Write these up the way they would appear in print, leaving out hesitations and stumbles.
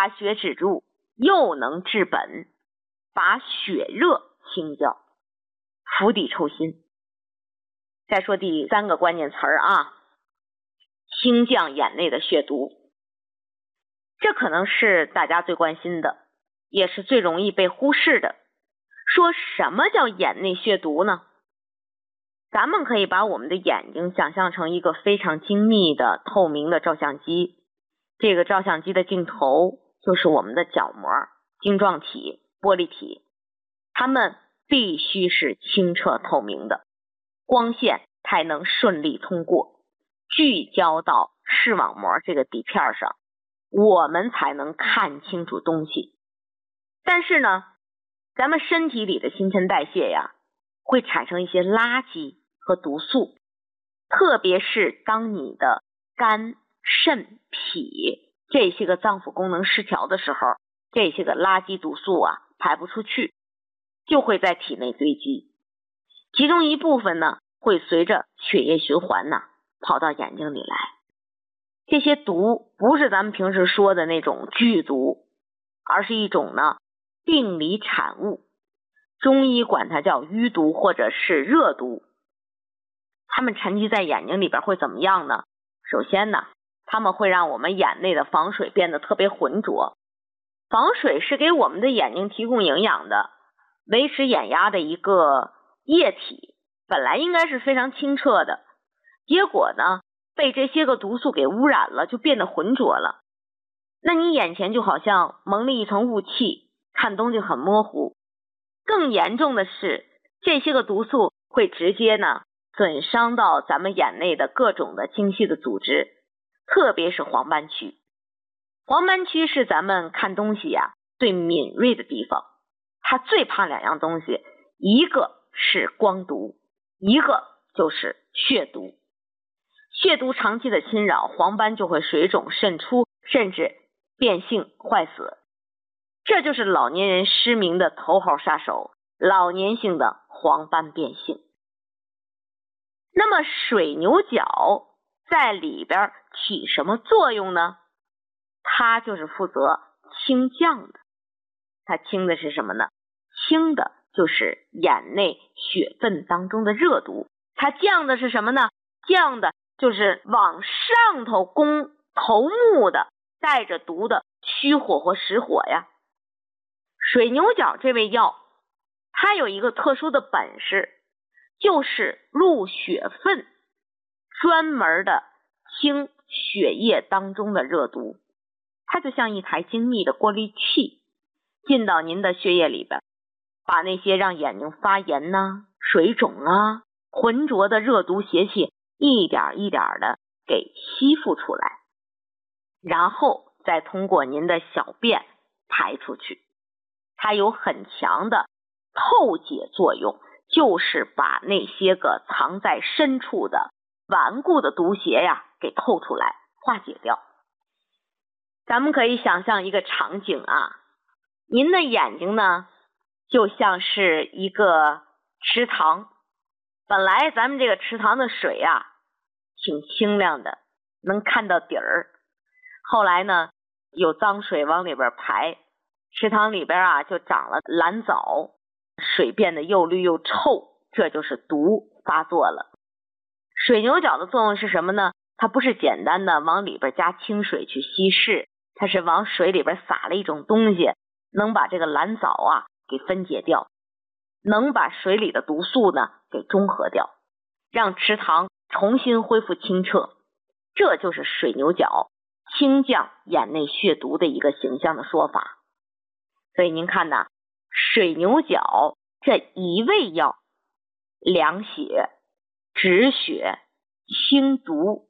把血止住，又能治本，把血热清焦，釜底抽薪。再说第3个关键词啊，清降眼内的血毒。这可能是大家最关心的，也是最容易被忽视的。说什么叫眼内血毒呢？咱们可以把我们的眼睛想象成一个非常精密的透明的照相机，这个照相机的镜头就是我们的角膜、晶状体、玻璃体，它们必须是清澈透明的，光线才能顺利通过，聚焦到视网膜这个底片上，我们才能看清楚东西。但是呢，咱们身体里的新陈代谢呀，会产生一些垃圾和毒素，特别是当你的肝、肾、脾这些个脏腑功能失调的时候，这些个垃圾毒素啊排不出去，就会在体内堆积。其中一部分呢，会随着血液循环呢跑到眼睛里来。这些毒不是咱们平时说的那种剧毒，而是一种呢病理产物，中医管它叫淤毒或者是热毒。它们沉积在眼睛里边会怎么样呢？首先呢，它们会让我们眼内的房水变得特别浑浊。房水是给我们的眼睛提供营养的，维持眼压的一个液体，本来应该是非常清澈的，结果呢被这些个毒素给污染了，就变得浑浊了。那你眼前就好像蒙了一层雾气，看东西很模糊。更严重的是，这些个毒素会直接呢损伤到咱们眼内的各种的精细的组织，特别是黄斑区。黄斑区是咱们看东西呀最敏锐的地方，它最怕2样东西，一个是光毒，一个就是血毒。血毒长期的侵扰，黄斑就会水肿渗出，甚至变性坏死。这就是老年人失明的头号杀手，老年性的黄斑变性。那么水牛角在里边起什么作用呢？它就是负责清降的。它清的是什么呢？清的就是眼内血分当中的热毒。它降的是什么呢？降的就是往上头攻头目的带着毒的虚火或实火呀。水牛角这味药，它有一个特殊的本事，就是入血分，专门的清血液当中的热毒。它就像一台精密的过滤器，进到您的血液里边，把那些让眼睛发炎呐、水肿啊、浑浊的热毒邪气一点一点的给吸附出来，然后再通过您的小便排出去。它有很强的透解作用，就是把那些个藏在深处的顽固的毒邪呀给透出来，化解掉。咱们可以想象一个场景啊，您的眼睛呢就像是一个池塘，本来咱们这个池塘的水啊挺清亮的，能看到底儿，后来呢有脏水往里边排，池塘里边啊就长了蓝藻，水变得又绿又臭，这就是毒发作了。水牛角的作用是什么呢？它不是简单的往里边加清水去稀释，它是往水里边撒了一种东西，能把这个蓝藻啊给分解掉，能把水里的毒素呢给中和掉，让池塘重新恢复清澈。这就是水牛角清降眼内血毒的一个形象的说法。所以您看呐，水牛角这一味药，凉血、止血、清毒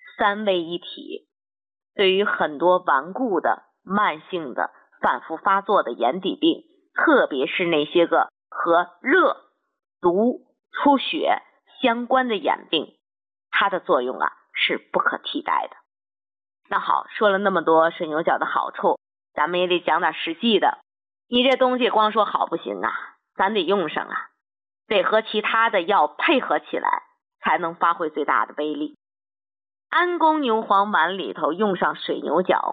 3位一体，对于很多顽固的、慢性的、反复发作的眼底病，特别是那些个和热、毒、出血相关的眼病，它的作用啊是不可替代的。那好，说了那么多水牛角的好处，咱们也得讲点实际的。你这东西光说好不行啊，咱得用上啊，得和其他的药配合起来，才能发挥最大的威力。安宫牛黄丸里头用上水牛角，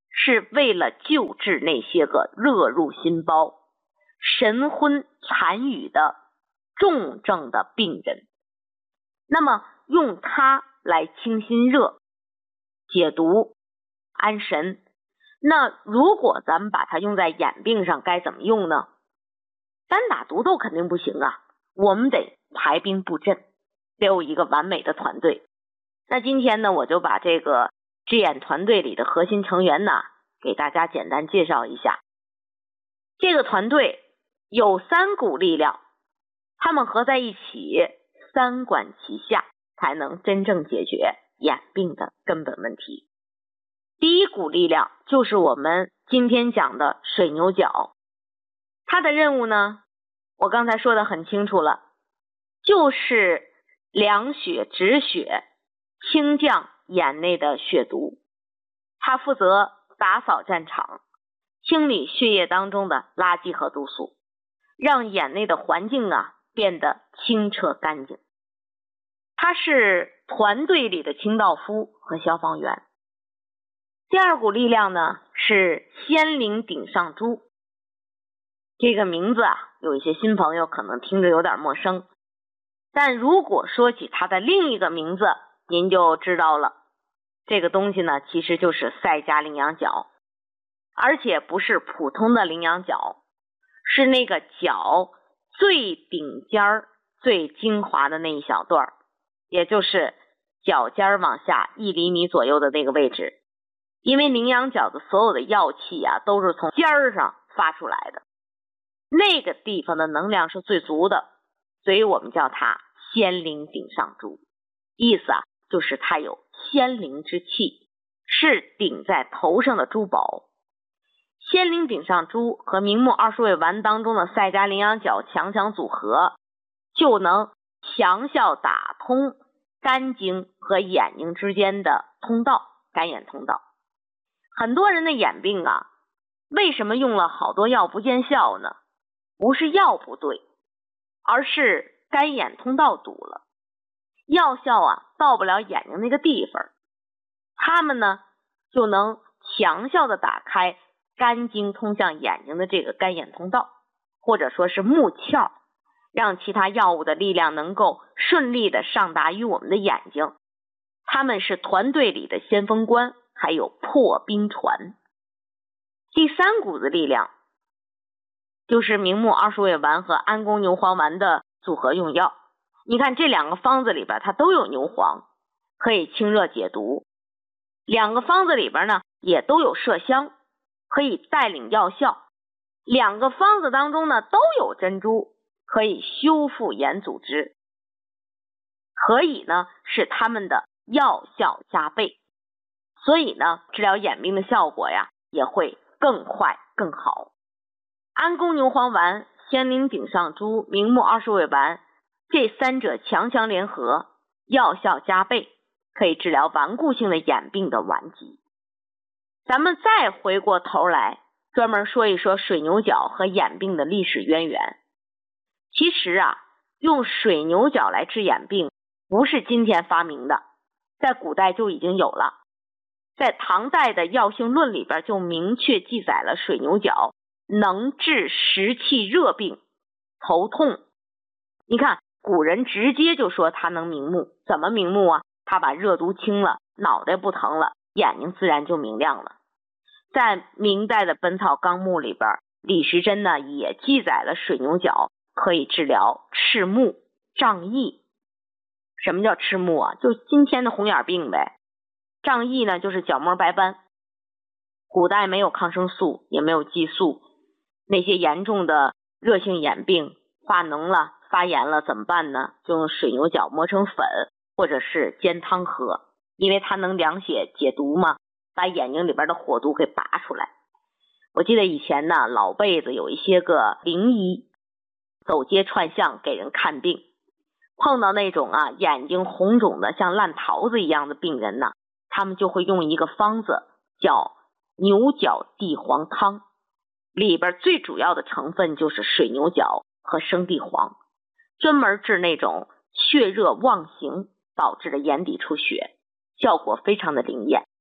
是为了救治那些个热入心包、神昏残语的重症的病人。那么用它来清心热、解毒、安神。那如果咱们把它用在眼病上，该怎么用呢？单打独斗肯定不行啊，我们得排兵布阵，得有一个完美的团队。那今天呢，我就把这个治眼团队里的核心成员呢，给大家简单介绍一下。这个团队有3股力量，它们合在一起，三管齐下，才能真正解决眼病的根本问题。第一股力量就是我们今天讲的水牛角，它的任务呢，我刚才说的很清楚了，就是凉血止血，清降眼内的血毒。它负责打扫战场，清理血液当中的垃圾和毒素，让眼内的环境啊变得清澈干净。它是团队里的清道夫和消防员。第二股力量呢，是仙灵顶上珠。这个名字啊，有一些新朋友可能听着有点陌生，但如果说起它的另一个名字，您就知道了。这个东西呢，其实就是赛迦羚羊角，而且不是普通的羚羊角，是那个角最顶尖最精华的那一小段，也就是角尖往下1厘米左右的那个位置。因为羚羊角的所有的药气啊，都是从尖儿上发出来的，那个地方的能量是最足的，所以我们叫它仙灵顶上珠。意思啊，就是它有仙灵之气，是顶在头上的珠宝。仙灵顶上珠和明目20味丸当中的赛迦羚羊角强强组合，就能强效打通肝经和眼睛之间的通道，干眼通道。很多人的眼病啊，为什么用了好多药不见效呢？不是药不对，而是干眼通道堵了，药效啊到不了眼睛那个地方，他们呢就能强效的打开肝经通向眼睛的这个干眼通道，或者说是目窍，让其他药物的力量能够顺利的上达于我们的眼睛。他们是团队里的先锋官，还有破冰船。第3股子力量就是明目20味丸和安宫牛黄丸的组合用药。你看这2个方子里边它都有牛黄，可以清热解毒。2个方子里边呢也都有麝香，可以带领药效。2个方子当中呢都有珍珠，可以修复眼组织，可以呢使它们的药效加倍。所以呢，治疗眼病的效果呀，也会更快更好。安宫牛黄丸、仙灵顶上珠、明目20味丸，这3者强强联合，药效加倍，可以治疗顽固性的眼病的顽疾。咱们再回过头来，专门说一说水牛角和眼病的历史渊源。其实啊，用水牛角来治眼病，不是今天发明的，在古代就已经有了。在唐代的药性论里边就明确记载了水牛角能治湿气热病、头痛。你看古人直接就说它能明目，怎么明目啊？它把热毒清了，脑袋不疼了，眼睛自然就明亮了。在明代的《本草纲目》里边，李时珍呢也记载了水牛角可以治疗赤目、障翳。什么叫赤目啊？就今天的红眼病呗。障翳呢就是角膜白斑。古代没有抗生素，也没有激素，那些严重的热性眼病化脓了、发炎了怎么办呢？就用水牛角磨成粉，或者是煎汤喝，因为它能凉血解毒嘛，把眼睛里边的火毒给拔出来。我记得以前呢，老辈子有一些个灵医走街串巷给人看病，碰到那种啊眼睛红肿的像烂桃子一样的病人呢，他们就会用一个方子叫牛角地黄汤，里边最主要的成分就是水牛角和生地黄，专门治那种血热妄行导致的眼底出血，效果非常的灵验。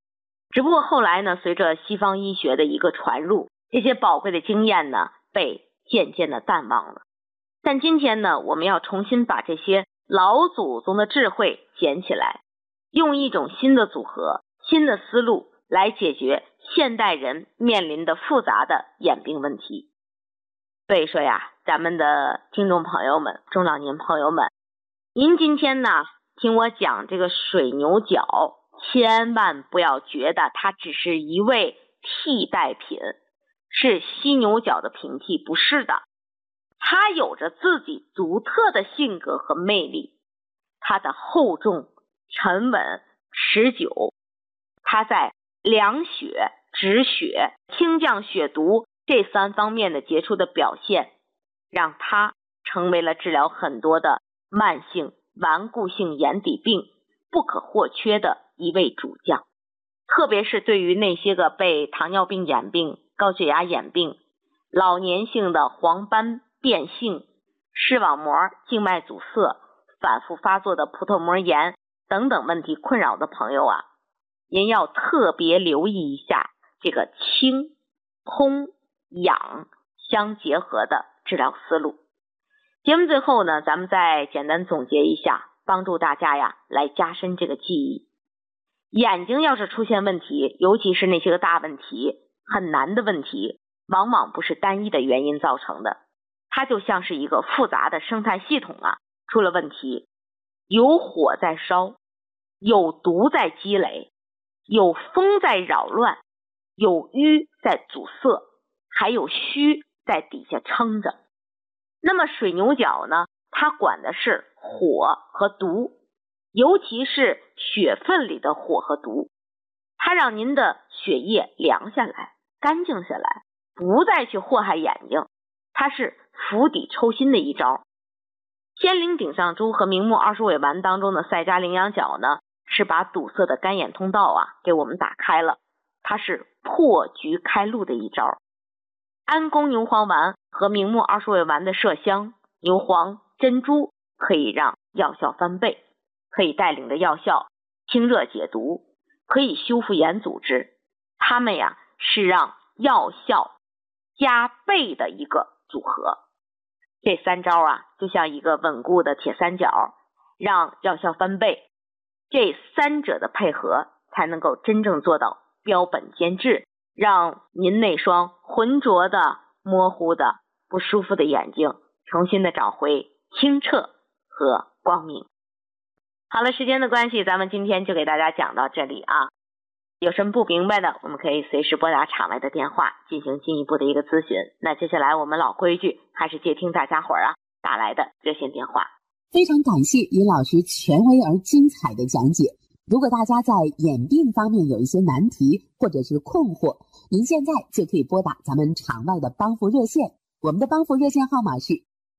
只不过后来呢，随着西方医学的一个传入，这些宝贵的经验呢被渐渐的淡忘了。但今天呢，我们要重新把这些老祖宗的智慧捡起来，用一种新的组合、新的思路来解决现代人面临的复杂的眼病问题。所以说呀，咱们的听众朋友们、中老年朋友们，您今天呢听我讲这个水牛角，千万不要觉得它只是一味替代品，是犀牛角的平替，不是的。它有着自己独特的性格和魅力，它的厚重、沉稳、持久，它在凉血、止血、清降血毒这3方面的杰出的表现，让它成为了治疗很多的慢性顽固性眼底病不可或缺的一位主将。特别是对于那些个被糖尿病眼病、高血压眼病、老年性的黄斑变性、视网膜静脉阻塞、反复发作的葡萄膜炎等等问题困扰的朋友啊，您要特别留意一下这个清、通、养相结合的治疗思路。节目最后呢，咱们再简单总结一下，帮助大家呀来加深这个记忆。眼睛要是出现问题，尤其是那些个大问题、很难的问题，往往不是单一的原因造成的，它就像是一个复杂的生态系统啊，出了问题，有火在烧，有毒在积累，有风在扰乱，有瘀在阻塞，还有虚在底下撑着。那么水牛角呢，它管的是火和毒，尤其是血分里的火和毒，它让您的血液凉下来、干净下来，不再去祸害眼睛，它是釜底抽薪的一招。天灵顶上珠和明目二鼠尾丸当中的赛迦羚羊角呢，是把堵塞的干眼通道啊给我们打开了，它是破局开路的一招。安宫牛黄丸和明目二鼠尾丸的麝香、牛黄、珍珠可以让药效翻倍，可以带领着药效清热解毒，可以修复眼组织，它们呀是让药效加倍的一个组合。这3招啊就像一个稳固的铁三角，让药效翻倍，这3者的配合才能够真正做到标本兼治，让您那双浑浊的、模糊的、不舒服的眼睛重新的找回清澈和光明。好了，时间的关系，咱们今天就给大家讲到这里啊。有什么不明白的，我们可以随时拨打场外的电话进行进一步的一个咨询。那接下来我们老规矩，还是接听大家伙儿打来的热线电话。 非常感谢尹老师权威而精彩的讲解。如果大家在眼病方面有一些难题或者是困惑，您现在就可以拨打咱们场外的帮扶热线，我们的帮扶热线号码是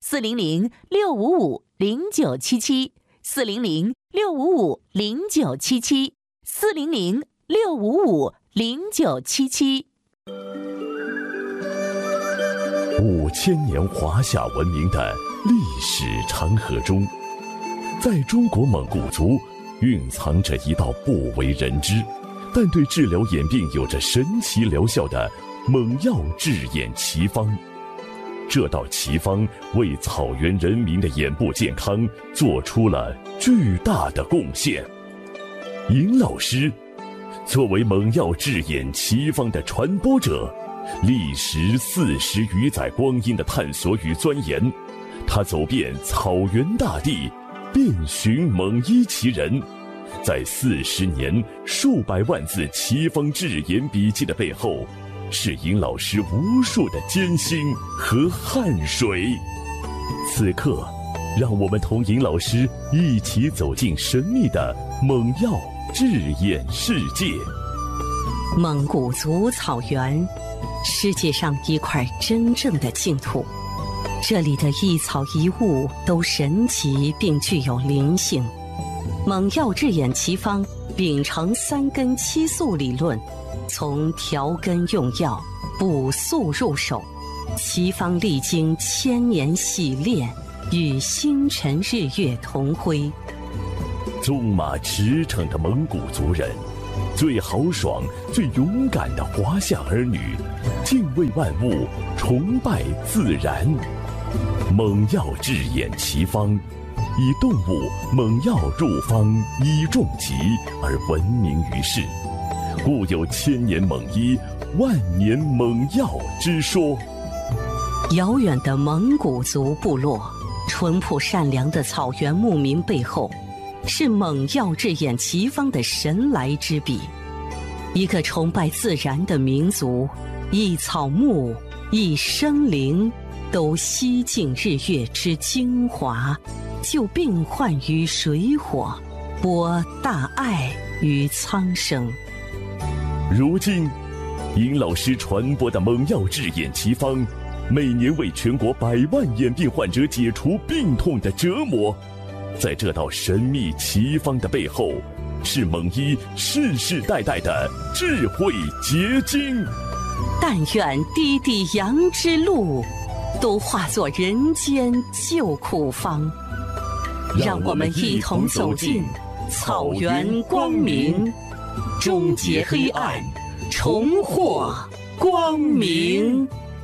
400-655-0977 400-655-0977 400-655-0977。 5000年华夏文明的历史长河中，在中国蒙古族蕴藏着一道不为人知，但对治疗眼病有着神奇疗效的蒙药治眼奇方。这道奇方为草原人民的眼部健康做出了巨大的贡献。尹老师作为蒙药治眼奇方的传播者，历时40余载光阴的探索与钻研，他走遍草原大地，遍寻蒙医奇人，在40年数百万字奇方治眼笔记的背后，是尹老师无数的艰辛和汗水。此刻，让我们同尹老师一起走进神秘的蒙药治眼世界。 蒙古族草原，世界上一块真正的净土，这里的一草一物都神奇并具有灵性。蒙药治眼奇方秉承3根7素理论，从调根用药、补素入手，奇方历经1000年洗炼，与星辰日月同辉。 纵马驰骋的蒙古族人， 最豪爽、最勇敢的华夏儿女，敬畏万物，崇拜自然。猛药治眼奇方，以动物猛药入方，以重疾而闻名于世，故有千年猛医，万年猛药之说。 遥远的蒙古族部落，淳朴善良的草原牧民背后，是猛药治眼奇方的神来之笔。一个崇拜自然的民族，一草木，一生灵，都吸尽日月之精华，救病患于水火，播大爱于苍生。 如今，尹老师传播的猛药治眼奇方，每年为全国100万眼病患者解除病痛的折磨。在这道神秘奇方的背后，是猛医世世代代的智慧结晶。 但愿滴滴羊之路，都化作人间救苦方。让我们一同走进草原光明，终结黑暗，重获光明。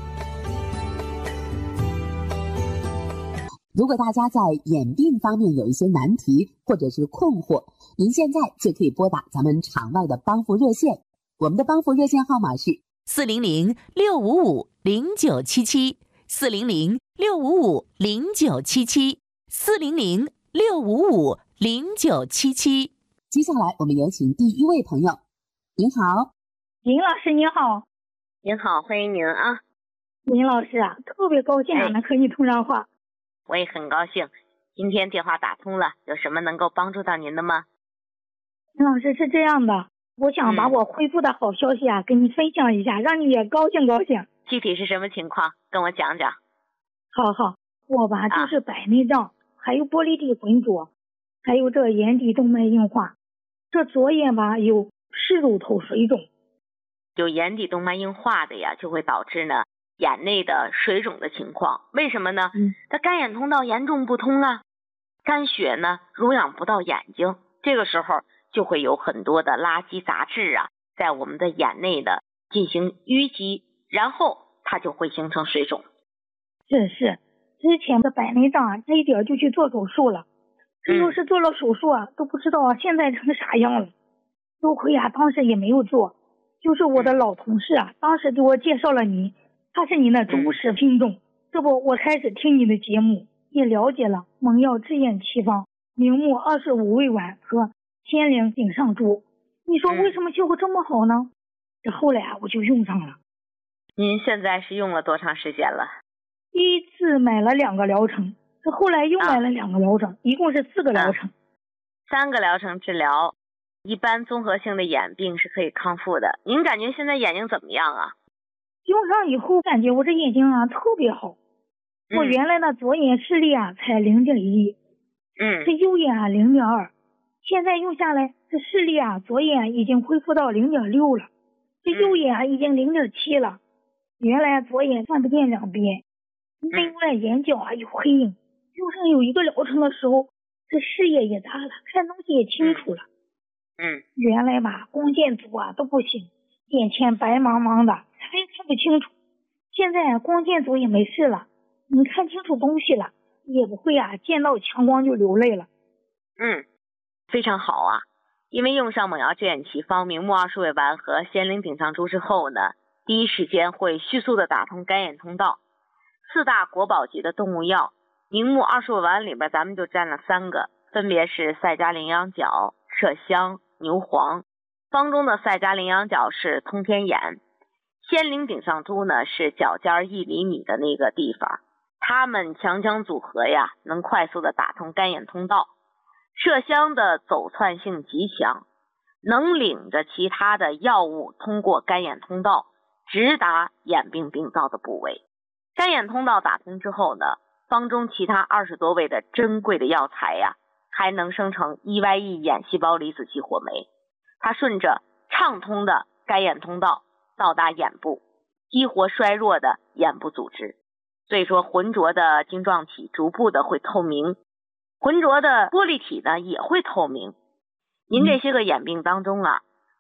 如果大家在眼病方面有一些难题或者是困惑，您现在就可以拨打咱们场外的帮扶热线，我们的帮扶热线号码是 400-655-0977，400-655-0977。 接下来我们有请第一位朋友。您好。 尹老师您好。 您好，欢迎您啊。 尹老师啊，特别高兴能和你通上话。 我也很高兴，今天电话打通了，有什么能够帮助到您的吗？ 尹老师是这样的，我想把我恢复的好消息啊跟你分享一下，让你也高兴高兴。 具体是什么情况？跟我讲讲。 好，我吧就是白内障，还有玻璃体浑浊，还有这眼底动脉硬化，这左眼吧有视乳头水肿。 有眼底动脉硬化的呀，就会导致呢眼内的水肿的情况。为什么呢？它干眼通道严重不通啊，肝血呢濡养不到眼睛，这个时候就会有很多的垃圾杂质啊在我们的眼内的进行淤积，然后它就会形成水肿。 是之前的白内障啊，这一点就去做手术了，这要是做了手术啊都不知道啊现在成啥样了。多亏啊当时也没有做，就是我的老同事啊当时给我介绍了您，他是您的忠实听众，这不我开始听你的节目，也了解了猛药治眼奇方、明目25味丸和仙灵顶上珠。你说为什么效果这么好呢？这后来啊我就用上了。 您现在是用了多长时间了？ 第一次买了2个疗程，这后来又买了2个疗程，一共是4个疗程。 3个疗程治疗，一般综合性的眼病是可以康复的。您感觉现在眼睛怎么样啊？ 用上以后感觉我这眼睛啊特别好。我原来的左眼视力啊才0.1，这右眼啊0.2，现在用下来这视力啊左眼已经恢复到0.6了，这右眼啊已经0.7了。原来左眼看不见两边，另外眼角啊有黑影，用上有1个疗程的时候，这视野也大了，看东西也清楚了。原来吧光线足啊都不行，眼前白茫茫的，啥也看不清楚。现在光线足也没事了，你看清楚东西了，也不会啊见到强光就流泪了。 非常好啊。因为用上猛药治眼奇方、明目20味丸和仙灵顶上珠之后呢，第一时间会迅速的打通干眼通道。4大国宝级的动物药，明目20味丸里边咱们就占了3个，分别是赛迦羚羊角、麝香、牛黄。方中的赛迦羚羊角是通天眼，仙灵顶上珠呢是脚尖1厘米的那个地方，它们强强组合呀，能快速的打通干眼通道。麝香的走窜性极强，能领着其他的药物通过干眼通道直达眼病病灶的部位。干眼通道打通之后呢，方中其他20多味的珍贵的药材呀，还能生成 EYE 眼细胞离子激活酶，它顺着畅通的干眼通道到达眼部，激活衰弱的眼部组织，所以说浑浊的晶状体逐步的会透明，浑浊的玻璃体呢也会透明。您这些个眼病当中啊，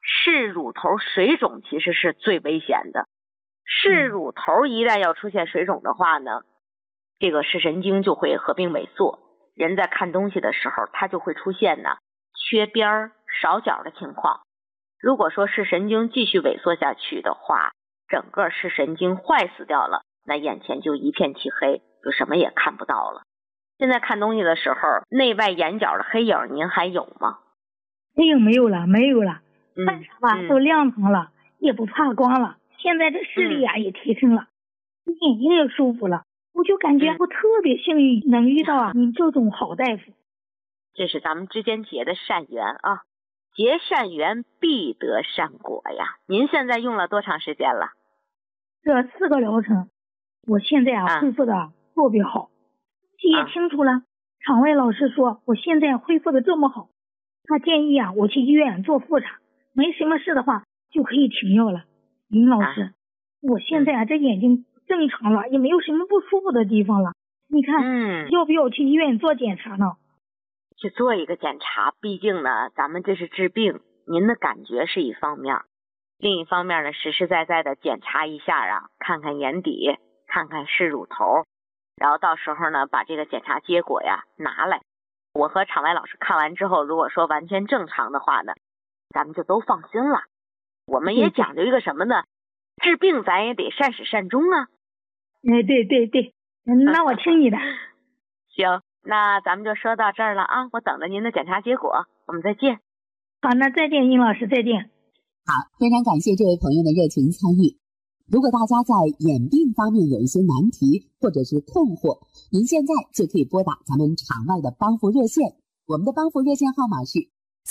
视乳头水肿其实是最危险的。视乳头一旦要出现水肿的话呢，这个视神经就会合并萎缩，人在看东西的时候，它就会出现呢缺边少角的情况。如果说视神经继续萎缩下去的话，整个视神经坏死掉了，那眼前就一片漆黑，就什么也看不到了。现在看东西的时候，内外眼角的黑影您还有吗？ 黑影没有了，看啥吧都亮堂了，也不怕光了。现在这视力也提升了，眼睛也舒服了。我就感觉我特别幸运，能遇到您这种好大夫。 这是咱们之间结的善缘啊，结善缘必得善果呀。您现在用了多长时间了？ 这4个疗程，我现在恢复的特别好，也清楚了。场外老师说我现在恢复的这么好，他建议我去医院做复查，没什么事的话就可以停药了。林老师，我现在这眼睛正常了，也没有什么不舒服的地方了。你看，要不要去医院做检查呢？ 去做一个检查，毕竟呢，咱们这是治病，您的感觉是一方面，另一方面呢，实实在在的检查一下看看眼底，看看视乳头，然后到时候呢，把这个检查结果拿来。我和场外老师看完之后，如果说完全正常的话呢，咱们就都放心了。我们也讲究一个什么呢？治病咱也得善始善终啊。 对，那我听你的。 行，那咱们就说到这儿了啊，我等着您的检查结果，我们再见。 好，那再见，殷老师，再见。 好，非常感谢这位朋友的热情参与。如果大家在眼病方面有一些难题或者是困惑，您现在就可以拨打咱们场外的帮扶热线，我们的帮扶热线号码是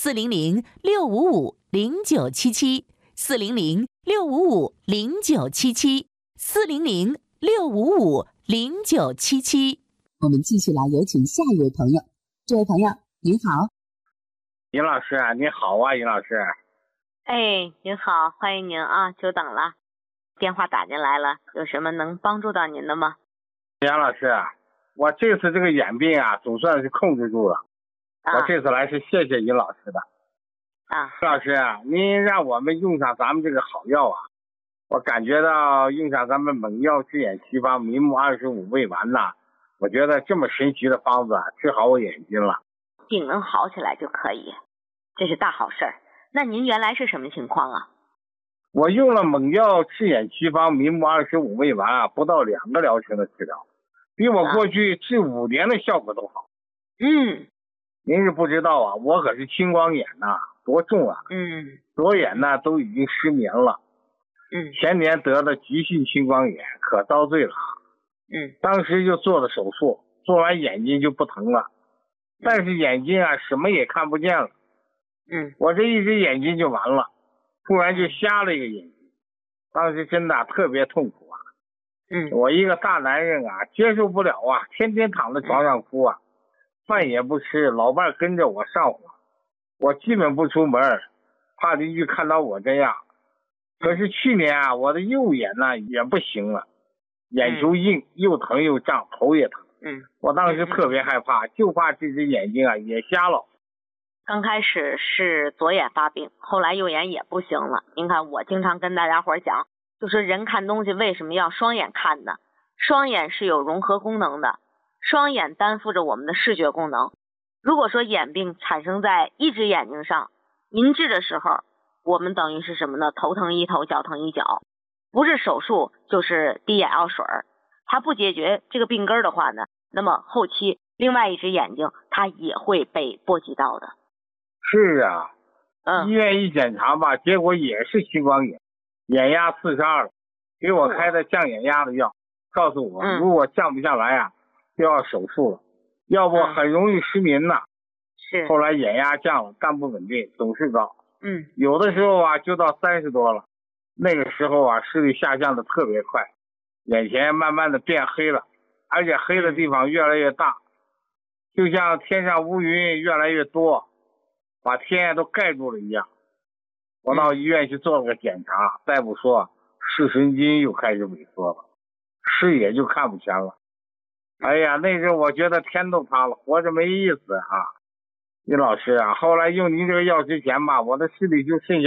400-655-0977，400-655-0977。 我们继续来有请下一位朋友。这位朋友您好。 尹老师你好啊，尹老师。 您好，欢迎您啊，久等了。电话打进来了，有什么能帮助到您的吗？ 杨老师，我这次这个眼病总算是控制住了。我这次来是谢谢尹老师的。老师您让我们用上咱们这个好药我感觉到用上咱们猛药治眼奇方明目25味丸我觉得这么神奇的方子治好我眼睛了。 病能好起来就可以，这是大好事儿。那您原来是什么情况啊？ 我用了猛药治眼奇方明目25味丸不到2个疗程的治疗，比我过去治5年的效果都好。您是不知道我可是青光眼多重左眼都已经失眠了。前年得的急性青光眼，可遭罪了。当时就做了手术，做完眼睛就不疼了，但是眼睛什么也看不见了。我这一只眼睛就完了，突然就瞎了一个眼睛，当时真的特别痛苦我一个大男人接受不了天天躺在床上哭饭也不吃，老伴跟着我上火，我基本不出门，怕邻居看到我这样。可是去年我的右眼也不行了，眼球硬，又疼又胀，头也疼。我当时特别害怕，就怕这只眼睛也瞎了。 刚开始是左眼发病，后来右眼也不行了。您看我经常跟大家伙讲，就说人看东西为什么要双眼看呢？双眼是有融合功能的，双眼担负着我们的视觉功能。如果说眼病产生在一只眼睛上，您治的时候我们等于是什么呢？头疼一头，脚疼一脚，不是手术就是滴眼药水，它不解决这个病根的话呢，那么后期另外一只眼睛它也会被波及到的。 是医院一检查结果也是青光眼，眼压42了，给我开的降眼压的药，告诉我如果降不下来就要手术了，要不很容易失明是。 后来眼压降了，但不稳定，总是高。有的时候就到30多了，那个时候视力下降的特别快，眼前慢慢的变黑了，而且黑的地方越来越大，就像天上乌云越来越多，把天都盖住了一样。我到医院去做了个检查，大夫说视神经又开始萎缩了，视野就看不全了。哎呀，那时候我觉得天都塌了，活着没意思尹老师后来用您这个药之前我的视力就剩下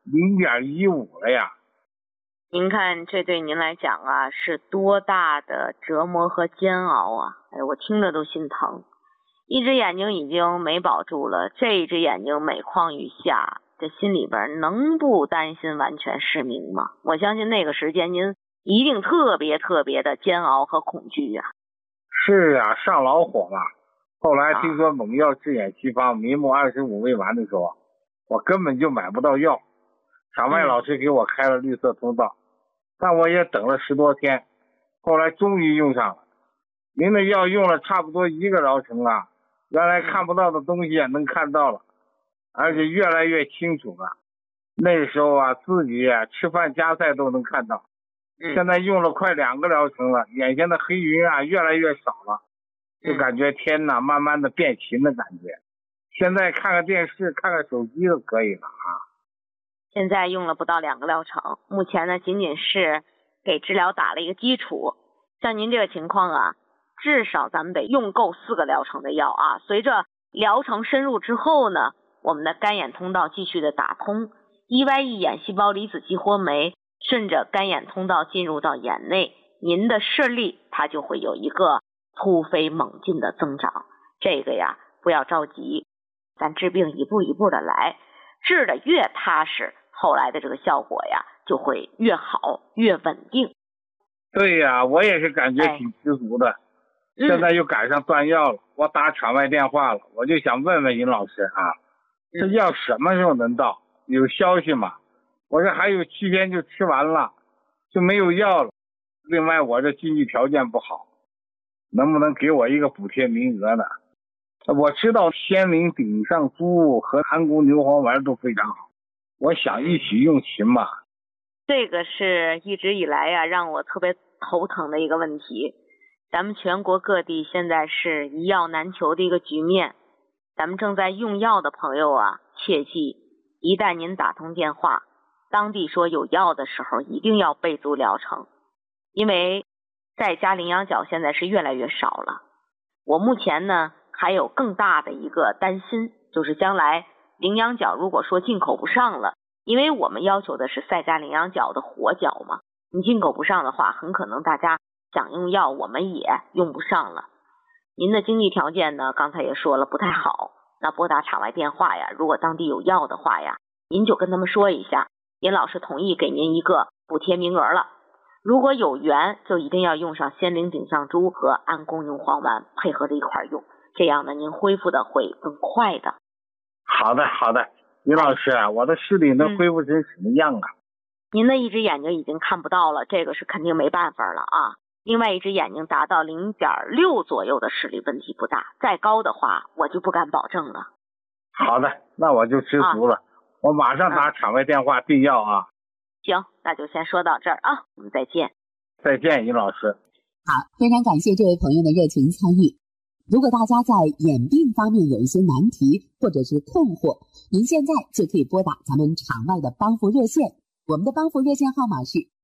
0.15了呀。 您看这对您来讲啊是多大的折磨和煎熬啊！哎，我听着都心疼。一只眼睛已经没保住了，这一只眼睛每况愈下，这心里边能不担心完全失明吗？我相信那个时间您一定特别特别的煎熬和恐惧啊。 是啊，上老火了。后来听说猛药治眼奇方明目25味丸的时候，我根本就买不到药，场外老师给我开了绿色通道，但我也等了10多天，后来终于用上了。您的药用了差不多1个疗程啊，原来看不到的东西也能看到了，而且越来越清楚了。那个时候啊，自己吃饭夹菜都能看到。现在用了快2个疗程了，眼前的黑云啊越来越少了，就感觉天哪慢慢的变晴的感觉。现在看看电视看看手机都可以了啊。 现在用了不到2个疗程，目前呢仅仅是给治疗打了一个基础。像您这个情况啊，至少咱们得用够4个疗程的药啊。随着疗程深入之后呢，我们的干眼通道继续的打通，EYE 眼细胞离子激活酶顺着干眼通道进入到眼内，您的视力它就会有一个突飞猛进的增长。这个呀不要着急，咱治病一步一步的来，治的越踏实，后来的这个效果呀就会越好越稳定。 对呀，我也是感觉挺知足的。现在又赶上断药了，我打场外电话了，我就想问问尹老师啊，这药什么时候能到？有消息吗？我这还有7天就吃完了，就没有药了。另外我这经济条件不好，能不能给我一个补贴名额呢？我知道仙灵顶上珠和安宫牛黄丸都非常好，我想一起用齐嘛。 这个是一直以来呀让我特别头疼的一个问题。咱们全国各地现在是一药难求的一个局面，咱们正在用药的朋友啊，切记一旦您打通电话，当地说有药的时候一定要备足疗程，因为在家羚羊角现在是越来越少了。我目前呢还有更大的一个担心，就是将来羚羊角如果说进口不上了，因为我们要求的是赛家羚羊角的活角嘛，你进口不上的话，很可能大家想用药我们也用不上了。您的经济条件呢刚才也说了不太好，那拨打场外电话呀，如果当地有药的话呀，您就跟他们说一下，尹老师同意给您一个补贴名额了。如果有缘就一定要用上仙灵顶上珠和安宫牛黄丸配合着一块用，这样呢您恢复的会更快的。 好的好的，尹老师，我的视力能恢复成什么样啊？ 您的一只眼睛已经看不到了，这个是肯定没办法了啊。另外一只眼睛达到 0.6 左右的视力问题不大，再高的话我就不敢保证了。 好的，那我就知足了，我马上打场外电话订药啊。 行，那就先说到这儿啊，我们再见。 再见，尹老师。 好，非常感谢这位朋友的热情参与。如果大家在眼病方面有一些难题或者是困惑，您现在就可以拨打咱们场外的帮扶热线，我们的帮扶热线号码是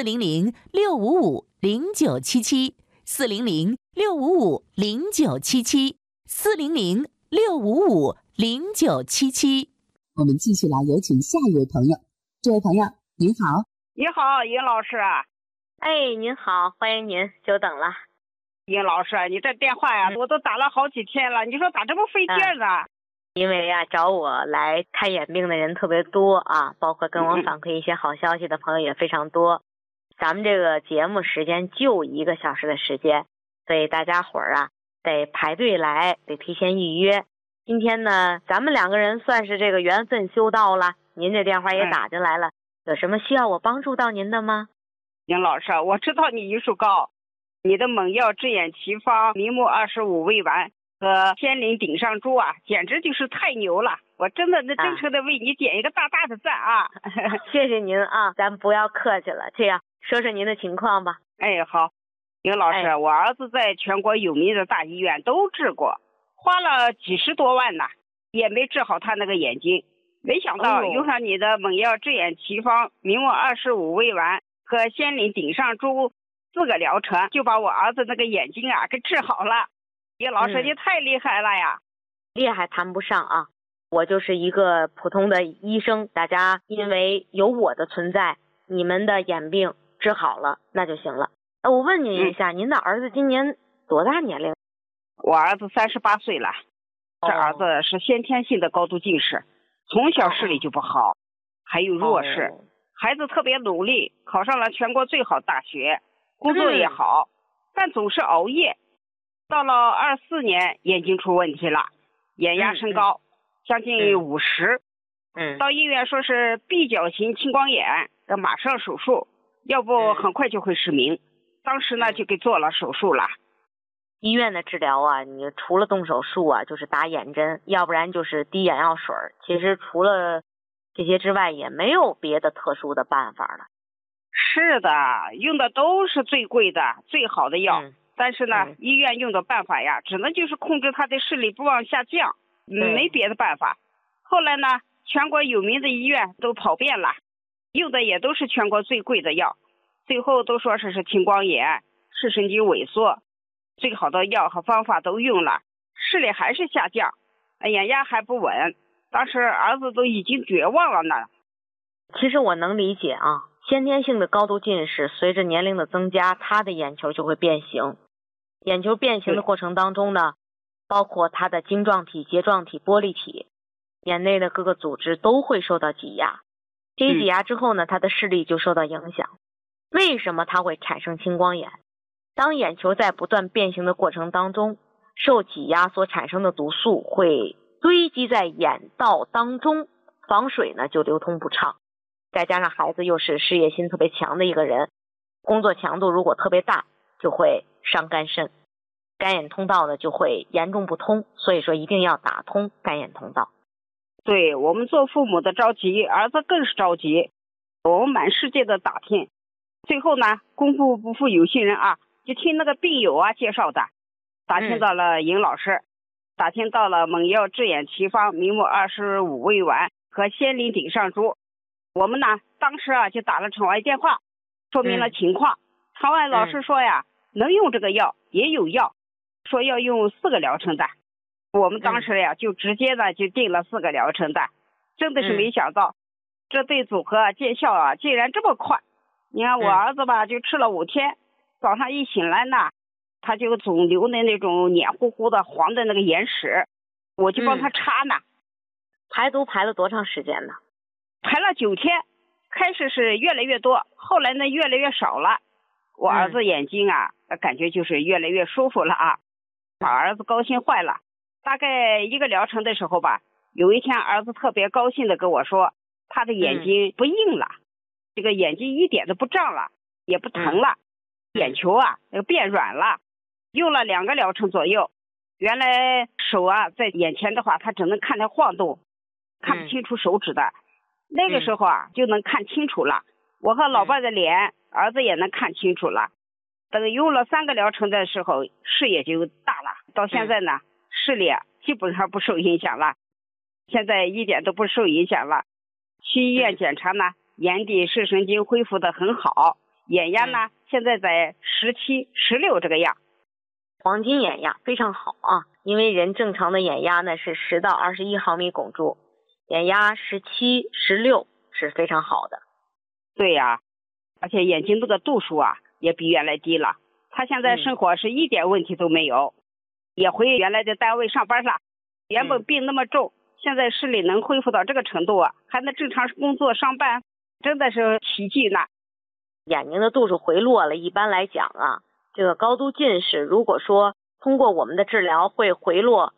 400-655-0977 400-655-0977 400-655-0977。 我们继续来有请下一位朋友。这位朋友您好。 你好，尹老师。 哎，您好，欢迎您，久等了。 尹老师，你这电话呀，我都打了好几天了，你说咋这么费劲呢？ 因为呀，找我来看眼病的人特别多啊，包括跟我反馈一些好消息的朋友也非常多。咱们这个节目时间就1个小时的时间，所以大家伙儿啊得排队来，得提前预约。今天呢，咱们2个人算是这个缘分修到了，您这电话也打进来了，有什么需要我帮助到您的吗？ 尹老师，我知道你医术高，你的猛药治眼奇方明目25味丸和仙灵顶上珠啊，简直就是太牛了！我真的真诚的为你点一个大大的赞啊！ 谢谢您啊，咱不要客气了。这样说说您的情况吧。 哎，好，尹老师，我儿子在全国有名的大医院都治过，花了几10多万呢，也没治好他那个眼睛。没想到用上你的猛药治眼奇方明目25味丸和仙灵顶上珠4个疗程，就把我儿子那个眼睛啊给治好了。尹老师，你太厉害了呀！ 厉害谈不上啊， 我就是一个普通的医生，大家因为有我的存在，你们的眼病治好了那就行了。我问您一下，您的儿子今年多大年龄？ 我儿子38岁了。这儿子是先天性的高度近视，从小视力就不好，还有弱视。孩子特别努力，考上了全国最好大学，工作也好，但总是熬夜。到了24年，眼睛出问题了，眼压升高，将近50。到医院说是闭角型青光眼，要马上手术，要不很快就会失明。当时呢就给做了手术了。 医院的治疗啊，你除了动手术啊，就是打眼针，要不然就是滴眼药水。其实除了这些之外，也没有别的特殊的办法了。 是的，用的都是最贵的、最好的药。但是呢，医院用的办法呀，只能就是控制他的视力不往下降，没别的办法。后来呢，全国有名的医院都跑遍了，用的也都是全国最贵的药，最后都说是青光眼、视神经萎缩。最好的药和方法都用了，视力还是下降，眼压还不稳，当时儿子都已经绝望了呢。 其实我能理解啊，先天性的高度近视，随着年龄的增加，他的眼球就会变形。眼球变形的过程当中呢，包括他的晶状体、睫状体、玻璃体，眼内的各个组织都会受到挤压。这一挤压之后呢，他的视力就受到影响。为什么他会产生青光眼？当眼球在不断变形的过程当中，受挤压所产生的毒素会堆积在眼道当中，房水呢就流通不畅。再加上孩子又是事业心特别强的一个人，工作强度如果特别大，就会伤肝肾，肝眼通道呢就会严重不通，所以说一定要打通肝眼通道。 对，我们做父母的着急，儿子更是着急，我们满世界的打听，最后呢，功夫不负有心人啊，就听那个病友啊介绍的，打听到了尹老师，打听到了猛药治眼奇方明目25味丸和仙灵顶上珠。我们呢当时啊就打了场外电话，说明了情况。场外老师说呀，能用这个药也有药，说要用4个疗程的。我们当时呀就直接呢就定了4个疗程的，真的是没想到，这对组合见效啊竟然这么快。你看我儿子吧就吃了5天，早上一醒来呢，他就总流的那种黏糊糊的黄的那个眼屎，我就帮他擦呢。 排毒排了多长时间呢？ 排了9天，开始是越来越多，后来呢越来越少了。我儿子眼睛啊，感觉就是越来越舒服了啊，把儿子高兴坏了。大概1个疗程的时候吧，有一天儿子特别高兴的跟我说，他的眼睛不硬了，这个眼睛一点都不胀了，也不疼了，眼球啊变软了。用了2个疗程左右，原来手啊在眼前的话，他只能看着晃动，看不清楚手指的。那个时候啊就能看清楚了，我和老伴的脸，儿子也能看清楚了。等用了3个疗程的时候，视野就大了。到现在呢，视力基本上不受影响了，现在一点都不受影响了。去医院检查呢，眼底视神经恢复的很好，眼压呢现在在17、16这个样。 黄金眼压非常好啊，因为人正常的眼压呢是10到21毫米汞柱，眼压17、16是非常好的。 对呀，而且眼睛这个度数啊也比原来低了。他现在生活是一点问题都没有，也回原来的单位上班了。原本病那么重，现在视力能恢复到这个程度啊，还能正常工作上班，真的是奇迹呢。 眼睛的度数回落了，一般来讲啊，这个高度近视如果说通过我们的治疗会回落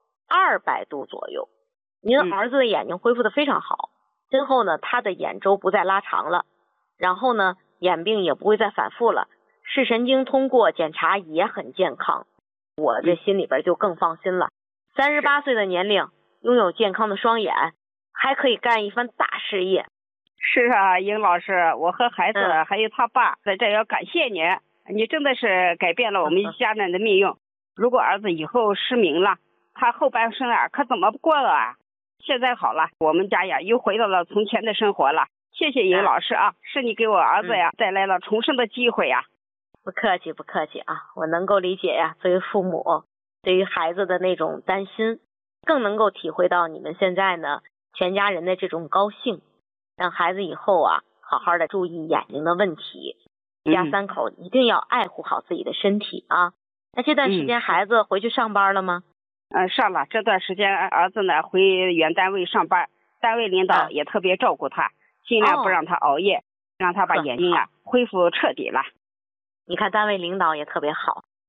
200度左右。您儿子的眼睛恢复的非常好，今后呢他的眼周不再拉长了，然后呢眼病也不会再反复了，视神经通过检查也很健康，我这心里边就更放心了。38岁的年龄，拥有健康的双眼，还可以干一番大事业。 是啊，尹老师，我和孩子还有他爸在这要感谢你，你真的是改变了我们一家人的命运。如果儿子以后失明了，他后半生啊可怎么过啊？现在好了，我们家呀又回到了从前的生活了。谢谢尹老师啊，是你给我儿子呀带来了重生的机会呀。 不客气不客气啊，我能够理解呀，作为父母对于孩子的那种担心， 更能够体会到你们现在呢全家人的这种高兴，让孩子以后啊好好的注意眼睛的问题，家三口一定要爱护好自己的身体啊。那这段时间孩子回去上班了吗？ 上了。这段时间儿子呢回原单位上班，单位领导也特别照顾他，尽量不让他熬夜，让他把眼睛啊恢复彻底了。 你看单位领导也特别好，